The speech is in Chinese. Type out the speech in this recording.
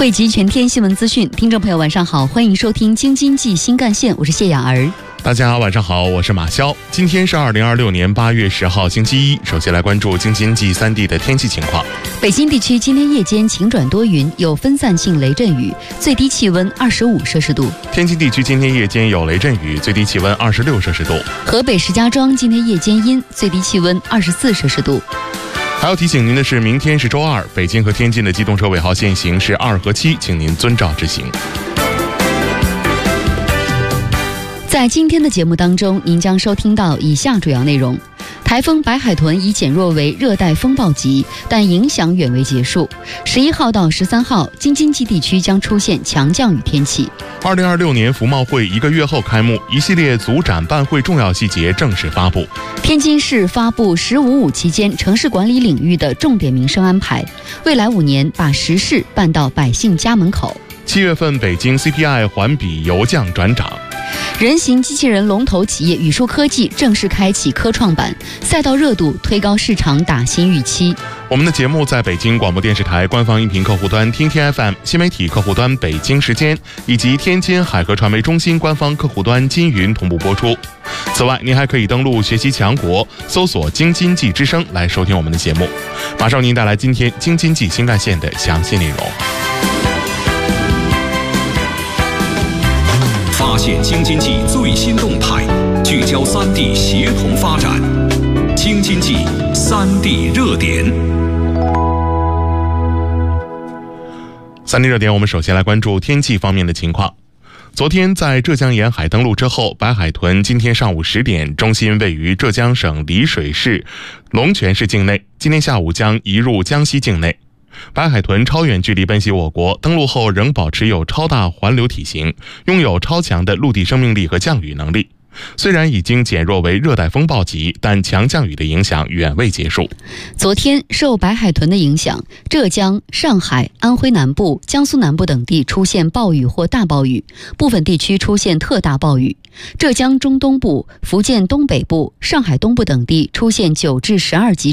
汇集全天新闻资讯，听众朋友晚上好，欢迎收听京津冀新干线，我是谢雅儿。 大家晚上好，我是马潇。今天是2026年8月10号星期一，首先来关注京津冀3地的天气情况。 北京地区今天夜间晴转多云，有分散性雷阵雨，最低气温25摄氏度。 天津地区今天夜间有雷阵雨，最低气温26摄氏度。 河北石家庄今天夜间阴，最低气温24摄氏度。 还要提醒您的是，明天是周二，北京和天津的机动车尾号限行是2和7，请您遵照执行。 在今天的节目当中，您将收听到以下主要内容：台风白海豚已减弱为热带风暴级，但影响远未结束。11号到13号，京津冀地区将出现强降雨天气。 2026年服贸会1个月后开幕，一系列组展办会重要细节正式发布。 天津市发布“15+5”期间城市管理领域的重点民生安排，未来5年把实事办到百姓家门口。 7月份北京 CPI 环比油降转涨。 人形机器人龙头企业宇树科技正式开启科创板，赛道热度推高市场打新预期。 我们的节目在北京广播电视台官方音频客户端听天 FM、新媒体客户端北京时间以及天津海河传媒中心官方客户端金云同步播出。此外，您还可以登录学习强国，搜索京津冀之声来收听我们的节目。马上为您带来今天京津冀新干线的详细内容。 发现京津冀最新动态，聚焦3地协同发展。京津冀3地热点。 3地热点，我们首先来关注天气方面的情况。昨天在浙江沿海登陆之后，白海豚今天上午10点，中心位于浙江省丽水市龙泉市境内，今天下午将移入江西境内。白海豚超远距离奔袭我国，登陆后仍保持有超大环流体型，拥有超强的陆地生命力和降雨能力。虽然已经减弱为热带风暴级，但强降雨的影响远未结束。 昨天受白海豚的影响，浙江、上海、安徽南部、江苏南部等地出现暴雨或大暴雨，部分地区出现特大暴雨。浙江中东部、福建东北部、上海东部等地出现9至12级